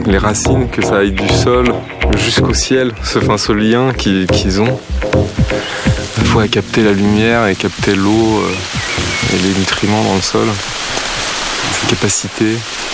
les racines, que ça aille du sol jusqu'au ciel, ce lien qu'ils ont. Il faut capter la lumière et capter l'eau et les nutriments dans le sol, ces capacités.